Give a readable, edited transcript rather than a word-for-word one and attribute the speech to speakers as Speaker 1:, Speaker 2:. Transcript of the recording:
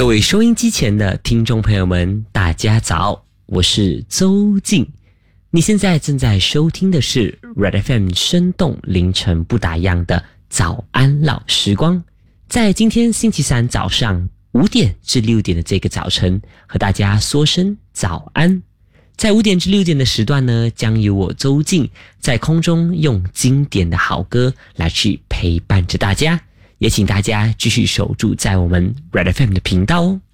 Speaker 1: 各位收音机前的听众朋友们，大家早，我是周静。你现在正在收听的是 Red FM 生动凌晨不打烊的早安老时光。在今天星期三早上5点至6点的这个早晨，和大家说声早安。在5点至6点的时段呢，将由我周静在空中用经典的好歌来去陪伴着大家，也请大家继续守住在我们 Red FM 的频道哦。